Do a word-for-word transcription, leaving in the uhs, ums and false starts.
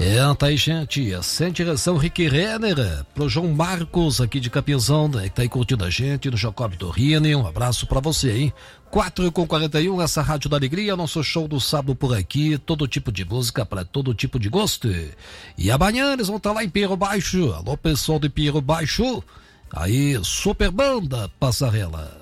É, tá aí, gente, sem direção Rick Renner, pro João Marcos aqui de Capiazão, né, que tá aí curtindo a gente no Jacob Torrini, um abraço pra você, hein? quatro com quarenta e um, essa Rádio da Alegria, nosso show do sábado por aqui, todo tipo de música para todo tipo de gosto. E amanhã eles vão estar lá em Pinheiro Baixo, alô pessoal de Pinheiro Baixo, aí Super Banda Passarela.